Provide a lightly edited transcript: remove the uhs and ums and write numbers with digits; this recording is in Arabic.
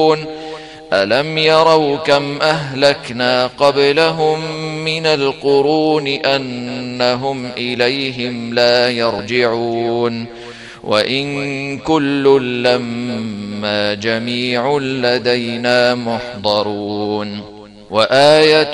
ألم يروا كم أهلكنا قبلهم من القرون أنهم إليهم لا يرجعون وإن كل لما جميع لدينا محضرون وآية